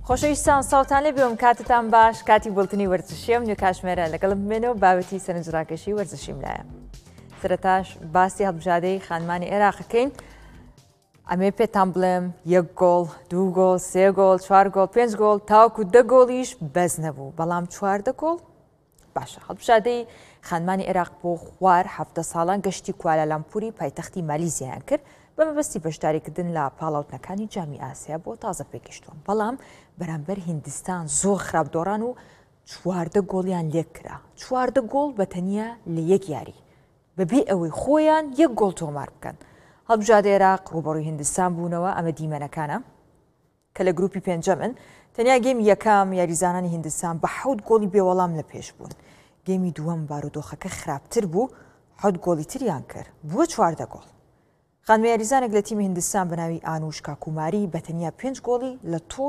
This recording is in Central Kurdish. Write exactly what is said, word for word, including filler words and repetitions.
خۆشەویستان ساڵتان لێ بێوم کاتتان باش کاتی بڵتنی وەرزشیم نوێ کاشمێرە لەگەڵم بمێنەوە بابەتی سەرنجڕاکێشی وەرزشیم لایە. سەرەتاش باسی هەڵبژادەی خانمانی عێراقەکەین. ئەمێ پێتان بڵێم یەک گۆڵ، دوو گۆڵ، سێ گۆڵ، چوار گۆڵ، پێنج گۆڵ تاوەکو دە گۆڵیش بەس نەبوو، بەڵام چواردە گۆڵ باشە. هەڵبژادەی خانمانی عێراق بۆ خوار هەفتە ساڵان گەشتی کوالالامپوری پایتەختی مالیزیایان کرد بە مەبەستی بەشداریکردن لە پاڵاوتنەکانی جامی ئاسیا بۆ تازە پێگەشتووە، بەڵام بەرامبەر هیندستان زۆر خراپدۆڕان و چواردە گۆڵیان لێک کرا. چواردە گۆڵ بە تەنیا لە یەک یاری بەبێ ئەوەی خۆیان یەک گۆڵ تۆمار بکەن. هەڵبژادەی عێراق ڕوبەڕووی هیندستان بوونەوە، ئەمە دیمەنەکانە کە لە گروپی پێنجەمن. تەنیا گەیمی یەکام یاریزانانی هیندستان بە حەوت گۆڵی بێوەڵام لە پێش بوون. گەیمی دووەم بارودۆخەکە خراپتر بوو، حەوت گۆڵی تریان کرد بووە چواردە گۆڵ. خانمە یاریزانێک لە تیمی هیندستان بە ناوی ئانوشکا کوماری بە تەنیا پێنج گۆڵی لە تۆ